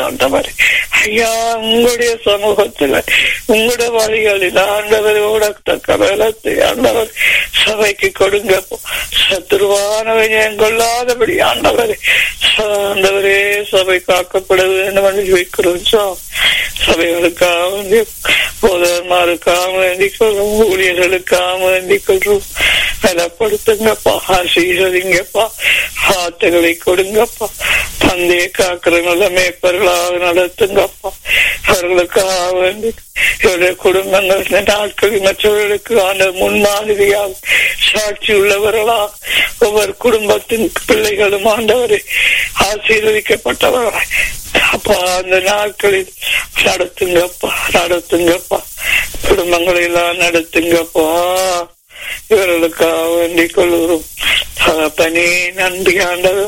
ஆண்டவர். ஐயா, உங்களுடைய சமூகத்துல உங்களுடைய வழிகளில் ஆண்டவரோட தக்க பலத்தை ஆண்டவர் சபைக்கு கொடுங்க. சத்துருவானவன் கொள்ளாதபடி ஆண்டவரே ஆண்டவரே சபை காக்கப்பட வேண்டும் என்று வைக்கிறோம். சபைகளுக்காக போதர்மாருக்காக வேண்டிக் கொள்ளும், ஊழியர்களுக்காக வேண்டிக் கொள்றோம். பலப்படுத்துங்கப்பா, ஆசீர்வதிங்கப்பா, வார்த்தைகளை கொடுங்கப்பா. தந்தையை காக்கிற நல்ல மேய்ப்பர்களாக நடத்துங்கப்பா. அவர்களுக்காக வேண்டி இவருடைய குடும்பங்கள் இந்த நாட்களில் மற்றவர்களுக்கு ஆண்ட முன்மாதிரியாக சாட்சி உள்ளவர்களா ஒவ்வொரு குடும்பத்தின் பிள்ளைகளும் ஆண்டவரை ஆசீர்வதிக்கப்பட்டவர்களாய் அப்பா அந்த நாட்களில் நடத்துங்கப்பா, நடத்துங்கப்பா, குடும்பங்களை எல்லாம் நடத்துங்கப்பா. இவர்களுக்காக வேண்டிக் கொள்கிறோம். பனி நன்றி ஆண்டவர்.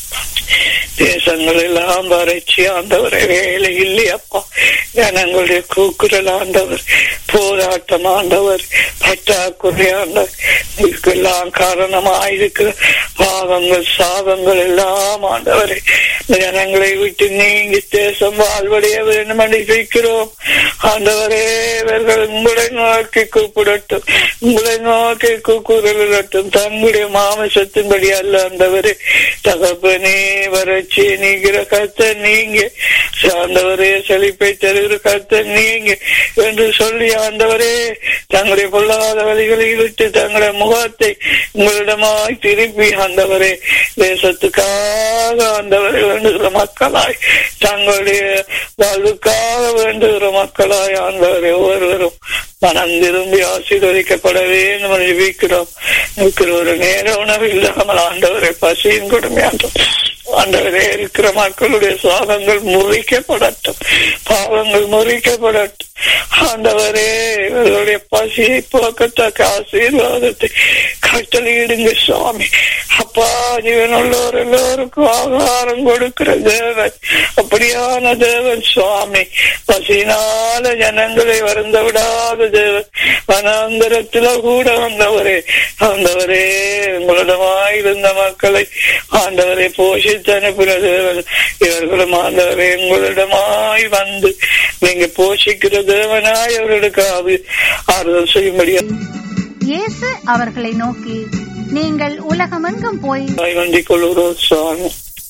தேசங்கள் எல்லாம் வறட்சி ஆண்டவர், வேலை இல்லையப்பா, ஜனங்களுடைய கூக்குரல் ஆண்டவர், போராட்டம் ஆண்டவர், பற்றாக்குறை ஆண்டவர், இதுக்கெல்லாம் காரணமாயிருக்கிற பாவங்கள் சாபங்கள் எல்லாம் ஆண்டவரை ஜனங்களை விட்டு நீங்கி தேசம் வாழ்வடைய வேண்டும் என்று வைக்கிறோம். ஆண்டவரே, இவர்கள் உங்களை நோக்கி கூப்பிடட்டும், உங்களை நோக்கி கூக்குரலிடட்டும், தங்களுடைய மாமிசத்தின்படி அல்ல ஆண்டவரே. தகப்பனே, வறட்சி நீங்கிற கர்த்தர் நீங்க, ஆண்டவரே செழிப்பை தருகிற கர்த்தர் நீங்க என்று சொல்லி ஆண்டவரே தங்களுடைய பொல்லாத வழிகளை விட்டு தங்களுடைய முகத்தை உங்களிடமாய் திருப்பி ஆண்டவரே தேசத்துக்காக ஆண்டவரை வேண்டுகிற மக்களாய், தங்களுடைய வாழ்வுக்காக வேண்டுகிற மக்களாய் ஆண்டவரை ஒவ்வொருவரும் மனம் திரும்பி ஆசீர்வதிக்கப்பட வேண்டும் என்று ஜெபிக்கிறோம். ஒரு நேர உணவு இல்லாமல் ஆண்டவரை பசியும் கொடுமையாண்டோம். ஆண்டவரே, இருக்கிற மக்களுடைய சாபங்கள் முறிக்கப்படட்டும், பாவங்கள் முறிக்கப்படட்டும். ஆண்டவரே, இவர்களுடைய பசியை போக்கத்தக்க ஆசீர்வாதத்தை கட்டளையிடுங்க சுவாமி. அப்பா, ஜீவனுள்ளோர் எல்லோருக்கும் ஆகாரம் கொடுக்கிற தேவன், அப்படியான தேவன் சுவாமி. பசியினால ஜனங்களை வருந்த விடாத தேவன், வனாந்தரத்தில கூட வந்தவரே ஆண்டவரே, உங்களிடமாயிருந்த மக்களை ஆண்டவரை போஷித்து அனுப்பின தேவன். இவர்களும் ஆண்டவரே உங்களிடமாய் வந்து நீங்க போஷிக்கிற தேவனாய் அவர்களுக்கு ஆறுதல் செய்யும்படியா இயேசு அவர்களை நோக்கி, நீங்கள் உலகமெங்கும் போய் வேண்டிக் கொள்கிறோம் சுவாமி.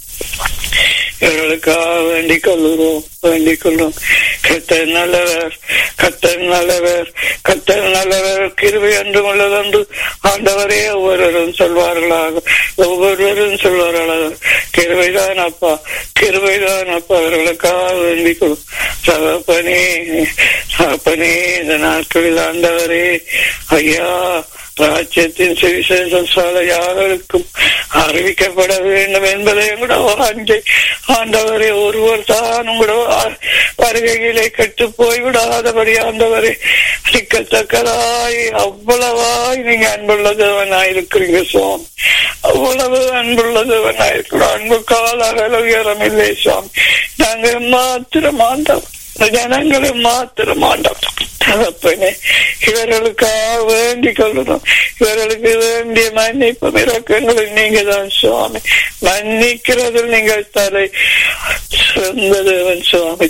இவர்களுக்காக வேண்டிக் கொள்கிறோம், வேண்டிக் கொள்ளும். கர்த்தர் நல்லவர், கர்த்தர் நல்லவர், கர்த்தர் நல்லவர், கிருபை என்றும் உள்ளதென்று ஆண்டவரே ஒவ்வொருவரும் சொல்வார்களாக, ஒவ்வொருவரும் சொல்வார்களாக. கிருபைதான் அப்பா, கிருபைதான் அப்பா. அவர்களுக்காக வேண்டிக் கொள்ளும். தகப்பனே, தகப்பனே, இந்த நாட்களில் ஆண்டவரே ஐயா ராஜ்யத்தின் சுவிசேஷம் யாருக்கும் அறிவிக்கப்பட வேண்டும் என்பதை கூட வாஞ்சை ஆண்டவரே, ஒருவர் தான் கூட வருகையிலே கெட்டு போய்விடாதபடி ஆண்டவரே சிக்கத்தக்கதாய் அவ்வளவாய் நீங்க அன்புள்ள தேவனாயிருக்கிறீங்க சுவாமி. அவ்வளவு அன்புள்ள தேவனாயிருக்கிறோம். அன்பு கால உயரம் இல்லை சுவாமி. நாங்க மாத்திரம் ஆண்டவர், ஜனங்களை மாத்திரம் ஆண்டவர். தகப்பனே, இவர்களுக்காக வேண்டிக் கொள்ளணும். இவர்களுக்கு வேண்டிய மன்னிப்பு இறக்கங்களை நீங்க தான் சுவாமி. மன்னிக்கிறதில் நீங்கள் தலை சிறந்த தேவன் சுவாமி.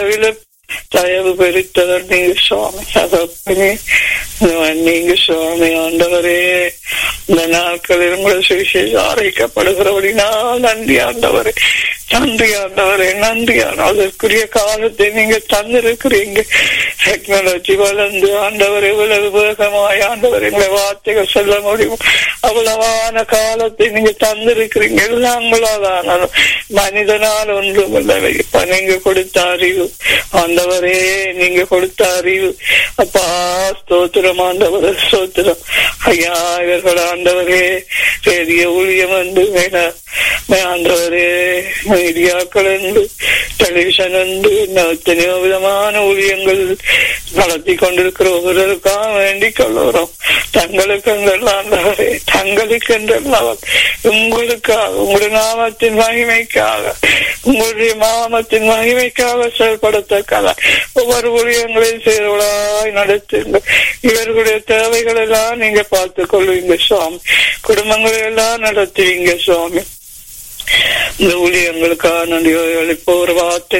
தயவு பெருத்தவர் நீங்க சுவாமி. தகப்பனே, நீங்க சுவாமி. ஆண்டவரே, இந்த நாட்களில் உங்களை சுவிசேஷம் அழைக்கப்படுகிறபடினால் நன்றி ஆண்டவரே, நன்றி ஆண்டவரே, நன்றி. அதற்குரிய காலத்தை நீங்க தந்திருக்கிறீங்க. டெக்னாலஜி வளர்ந்து ஆண்டவரை இவ்வளவு வேகமாய் ஆண்டவர் எங்களை வார்த்தைகள் சொல்ல முடியும் அவ்வளவான காலத்தை நீங்க தந்திருக்கிறீங்க. எல்லாம் உங்களால் மனிதனால் ஒன்றும் இல்லை. இப்ப நீங்க கொடுத்த அறிவு ஆண்டவரே, நீங்க கொடுத்த அறிவு அப்பா, ஸ்தோத்திரம் ஆண்டவரே, ஸ்தோத்திரம் ஐயா. இவர்கள் ஆண்டவரே பெரிய ஊழியம் வந்து ஆண்டவரே மீடியாக்கள் என்று டெலிவிஷன் என்று எத்தனையோ விதமான ஊழியங்கள் நடத்தி கொண்டிருக்கிற ஒவ்வொருவருக்காக வேண்டிக் கொள்ளுகிறோம். தங்களுக்கு ஆண்டவரே, தங்களுக்கு என்றெல்லாம் உங்களுக்காக, உங்களுடைய நாமத்தின் மகிமைக்காக, உங்களுடைய நாமத்தின் மகிமைக்காக செயல்படுத்தக்காக ஒவ்வொரு ஊழியங்களையும் சேர்வளாய் நடத்துங்க. இவர்களுடைய தேவைகள் எல்லாம் நீங்க பார்த்துக் கொள்வீங்க சுவாமி. குடும்பங்களை எல்லாம் நடத்துவீங்க சுவாமி. இந்த ஊழியங்களுக்காக நன்றி. இப்போ ஒரு வார்த்தை